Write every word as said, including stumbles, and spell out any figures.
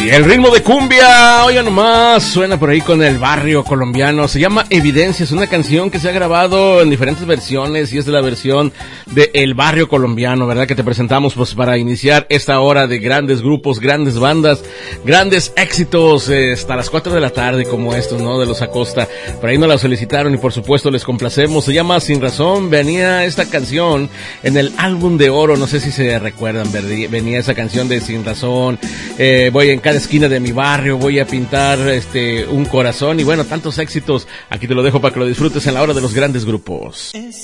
El ritmo de cumbia, oiga nomás, suena por ahí con el barrio colombiano. Se llama Evidencia, es una canción que se ha grabado en diferentes versiones y es de la versión de El Barrio Colombiano, ¿verdad? Que te presentamos pues para iniciar esta hora de grandes grupos, grandes bandas, grandes éxitos, eh, hasta las cuatro de la tarde como estos, ¿no? De los Acosta. Por ahí nos la solicitaron y por supuesto les complacemos. Se llama Sin Razón, venía esta canción en el álbum de oro, no sé si se recuerdan, venía esa canción de Sin Razón, eh, voy en cada esquina de mi barrio, voy a pintar este un corazón y bueno, tantos éxitos. Aquí te lo dejo para que lo disfrutes en la hora de los grandes grupos.